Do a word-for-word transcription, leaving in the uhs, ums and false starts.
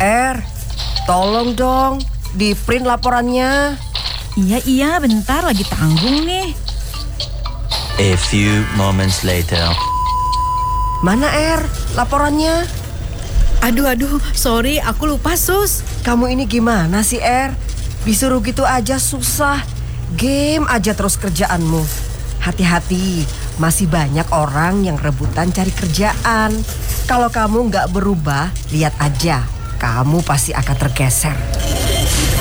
Er, tolong dong di print laporannya. Iya, iya, bentar lagi tanggung nih. A few moments later. Mana Er, laporannya? Aduh, aduh, sorry, aku lupa, Sus. Kamu ini gimana sih Er? Disuruh gitu aja susah. Game aja terus kerjaanmu. Hati-hati, masih banyak orang yang rebutan cari kerjaan. Kalau kamu nggak berubah, lihat aja, kamu pasti akan tergeser.